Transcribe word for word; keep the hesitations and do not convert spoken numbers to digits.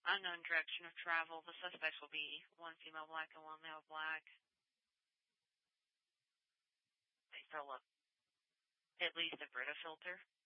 Unknown direction of travel. The suspects will be one female black and one male black. They fill up at least a Brita filter.